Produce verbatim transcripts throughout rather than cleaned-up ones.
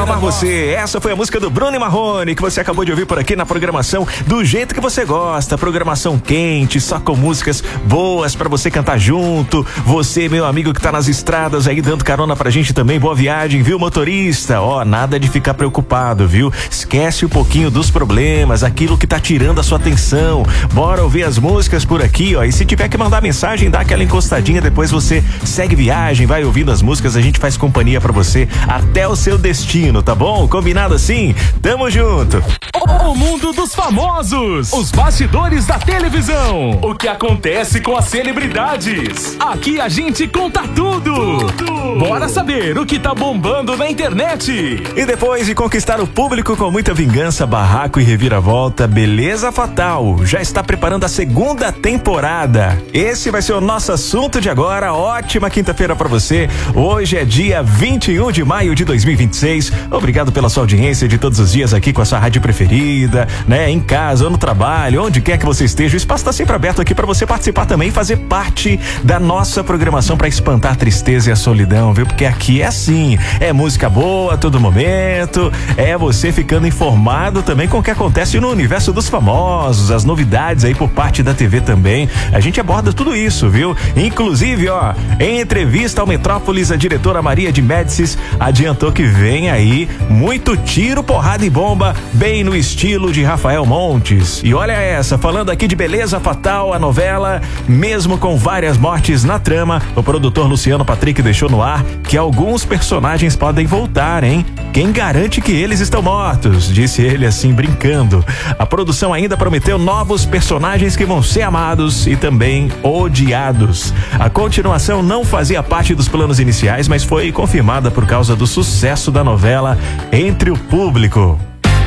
Amar Você. Essa foi a música do Bruno e Marrone, que você acabou de ouvir por aqui na programação do jeito que você gosta. Programação quente, só com músicas boas pra você cantar junto. Você, meu amigo que tá nas estradas aí dando carona pra gente também, boa viagem, viu, motorista? Ó, nada de ficar preocupado, viu? Esquece um pouquinho dos problemas, aquilo que tá tirando a sua atenção. Bora ouvir as músicas por aqui, ó. E se tiver que mandar mensagem, dá aquela encostadinha, depois você segue viagem, vai ouvindo as músicas, a gente faz companhia pra você até o seu destino, tá bom? Combinado assim? Tamo junto! O mundo dos famosos, os bastidores da televisão, o que acontece com as celebridades. Aqui a gente conta tudo. tudo. Bora saber o que tá bombando na internet. E depois de conquistar o público com muita vingança, barraco e reviravolta, Beleza Fatal já está preparando a segunda temporada. Esse vai ser o nosso assunto de agora. Ótima quinta-feira pra você. Hoje é dia vinte e um de maio de dois mil e vinte e seis. Obrigado pela sua audiência de todos os dias aqui com a sua rádio preferida, né? Em casa ou no trabalho, onde quer que você esteja, o espaço está sempre aberto aqui para você participar também, fazer parte da nossa programação para espantar a tristeza e a solidão, viu? Porque aqui é assim, é música boa a todo momento, é você ficando informado também com o que acontece no universo dos famosos, as novidades aí por parte da T V também. A gente aborda tudo isso, viu? Inclusive, ó, em entrevista ao Metrópolis, a diretora Maria de Médicis adiantou que vem aí muito tiro, porrada e bomba, bem no estilo de Rafael Montes. E olha essa, falando aqui de Beleza Fatal, a novela, mesmo com várias mortes na trama, o produtor Luciano Patrick deixou no ar que alguns personagens podem voltar, hein? Quem garante que eles estão mortos? Disse ele assim, brincando. A produção ainda prometeu novos personagens que vão ser amados e também odiados. A continuação não fazia parte dos planos iniciais, mas foi confirmada por causa do sucesso da novela entre o público.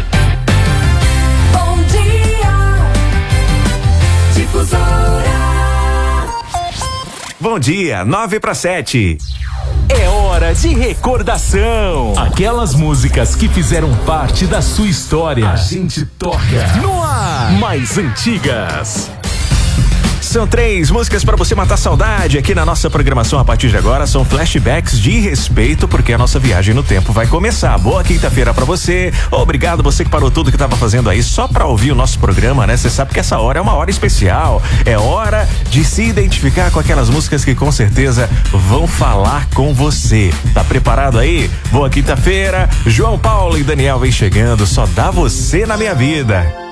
Bom dia, Difusora. Bom dia, nove para sete. É hora de recordação. Aquelas músicas que fizeram parte da sua história. A gente toca no ar. Mais antigas. São três músicas para você matar saudade aqui na nossa programação a partir de agora. São flashbacks de respeito, porque a nossa viagem no tempo vai começar. Boa quinta-feira para você. Obrigado você que parou tudo que estava fazendo aí só para ouvir o nosso programa, né? Você sabe que essa hora é uma hora especial. É hora de se identificar com aquelas músicas que com certeza vão falar com você. Tá preparado aí? Boa quinta-feira. João Paulo e Daniel vem chegando. Só dá você na minha vida.